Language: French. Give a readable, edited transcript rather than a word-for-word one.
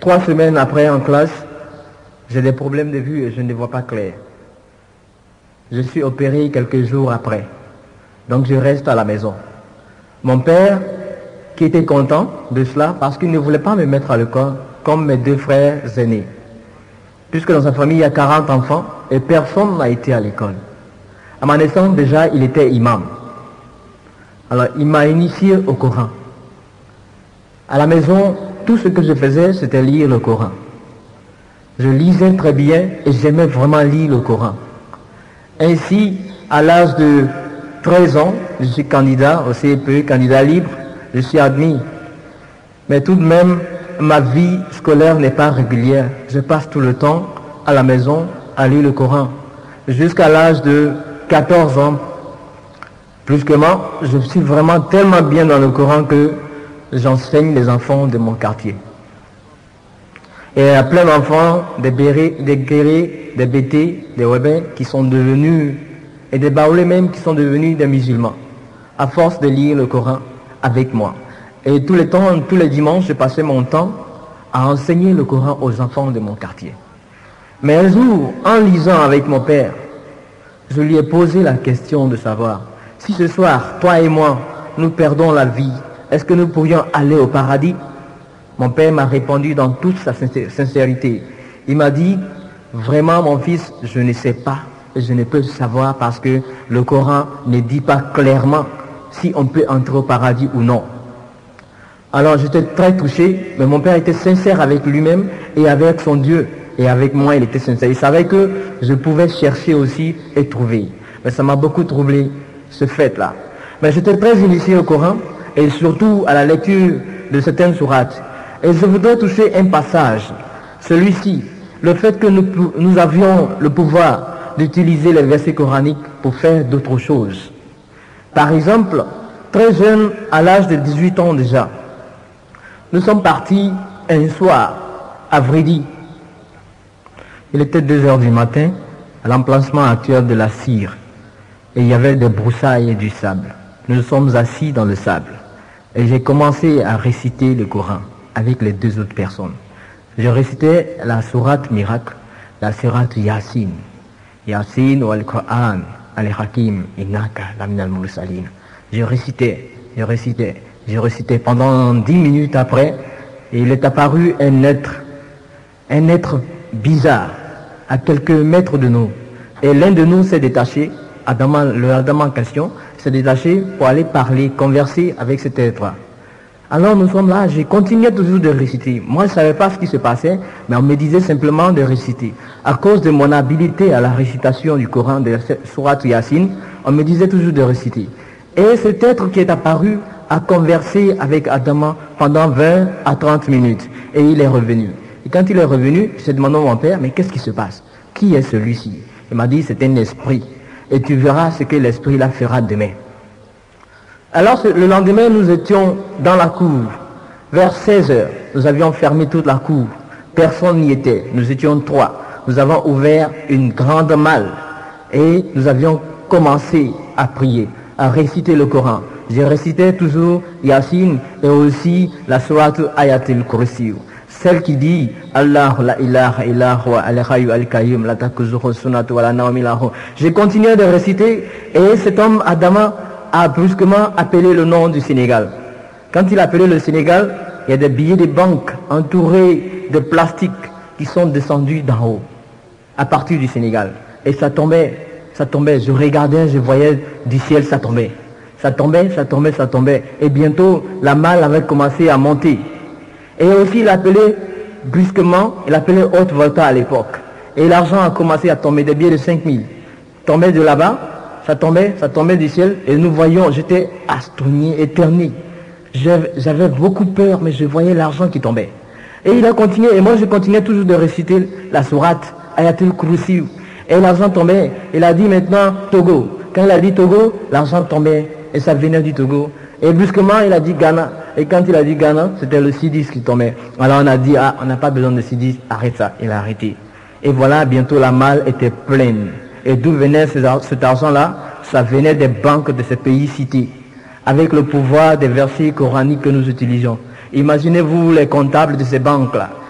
3 semaines après en classe, j'ai des problèmes de vue et je ne vois pas clair. Je suis opéré quelques jours après. Donc je reste à la maison. Mon père, qui était content de cela, parce qu'il ne voulait pas me mettre à l'école comme mes 2 frères aînés. Puisque dans sa famille, il y a 40 enfants et personne n'a été à l'école. À ma naissance, déjà, il était imam. Alors, il m'a initié au Coran. À la maison, tout ce que je faisais, c'était lire le Coran. Je lisais très bien et j'aimais vraiment lire le Coran. Ainsi, à l'âge de 13 ans, je suis candidat au CEPE, candidat libre, je suis admis. Mais tout de même, ma vie scolaire n'est pas régulière. Je passe tout le temps à la maison à lire le Coran. Jusqu'à l'âge de 14 ans, plus que moi, je suis vraiment tellement bien dans le Coran que j'enseigne les enfants de mon quartier. Et il y a plein d'enfants, des guerriers, des bétés, des webés qui sont devenus, et des baoulés même qui sont devenus des musulmans, à force de lire le Coran avec moi. Et tous les dimanches, je passais mon temps à enseigner le Coran aux enfants de mon quartier. Mais un jour, en lisant avec mon père, je lui ai posé la question de savoir, si ce soir, toi et moi, nous perdons la vie, est-ce que nous pourrions aller au paradis? Mon père m'a répondu dans toute sa sincérité. Il m'a dit, vraiment mon fils, je ne sais pas, et je ne peux savoir parce que le Coran ne dit pas clairement si on peut entrer au paradis ou non. Alors j'étais très touché, mais mon père était sincère avec lui-même et avec son Dieu. Et avec moi, il était sincère. Il savait que je pouvais chercher aussi et trouver. Mais ça m'a beaucoup troublé, ce fait-là. Mais j'étais très initié au Coran et surtout à la lecture de certaines sourates. Et je voudrais toucher un passage, celui-ci, le fait que nous avions le pouvoir d'utiliser les versets coraniques pour faire d'autres choses. Par exemple, très jeune, à l'âge de 18 ans déjà, nous sommes partis un soir à Vridi. Il était 2 heures du matin, à l'emplacement actuel de la Cire. Et il y avait des broussailles et du sable. Nous nous sommes assis dans le sable. Et j'ai commencé à réciter le Coran avec les 2 autres personnes. Je récitais la sourate miracle, la sourate Yasin. Yasin wal Qur'an al-Hakim innaka laminal mursalin. Je récitais pendant 10 minutes après, et il est apparu un être bizarre, à quelques mètres de nous. Et l'un de nous s'est détaché, le Adam en question, s'est détaché pour aller parler, converser avec cet être-là. Alors nous sommes là, j'ai continué toujours de réciter. Moi je ne savais pas ce qui se passait, mais on me disait simplement de réciter. À cause de mon habileté à la récitation du Coran, de la sourate Yasin, on me disait toujours de réciter. Et cet être qui est apparu a conversé avec Adam pendant 20 à 30 minutes. Et il est revenu. Et quand il est revenu, j'ai demandé à mon père, mais qu'est-ce qui se passe? Qui est celui-ci? Il m'a dit, c'est un esprit. Et tu verras ce que l'esprit là fera demain. Alors le lendemain, nous étions dans la cour. Vers 16 heures, nous avions fermé toute la cour. Personne n'y était. Nous étions 3. Nous avons ouvert une grande malle. Et nous avions commencé à prier, à réciter le Coran. Je récitais toujours Yasin et aussi la sourate Ayatul Kursi. Celle qui dit Allah la ilaha illa huwa al-hayyu al-qayyum la takuzuhu sunnatu wa la nawmi lahu. J'ai continué de réciter et cet homme Adama a brusquement appelé le nom du Sénégal. Quand il a appelé le Sénégal, il y a des billets de banque entourés de plastique qui sont descendus d'en haut, à partir du Sénégal. Et ça tombait. Je regardais, je voyais du ciel, ça tombait. Ça tombait. Et bientôt, la malle avait commencé à monter. Et aussi, il appelait brusquement, il appelait haute volta à l'époque. Et l'argent a commencé à tomber, des billets de 5000. Tombait de là-bas, ça tombait du ciel. Et nous voyions, j'étais astronné, éterné. J'avais beaucoup peur, mais je voyais l'argent qui tombait. Et il a continué, et moi je continuais toujours de réciter la sourate Ayatul Kursi. Et l'argent tombait. Il a dit maintenant Togo. Quand il a dit Togo, l'argent tombait. Et ça venait du Togo. Et brusquement, il a dit Ghana. Et quand il a dit Ghana, c'était le Sidis qui tombait. Alors on a dit, on n'a pas besoin de Sidis, arrête ça. Il a arrêté. Et voilà, bientôt la malle était pleine. Et d'où venait cet argent-là? Ça venait des banques de ces pays cités. Avec le pouvoir des versets coraniques que nous utilisions. Imaginez-vous les comptables de ces banques-là.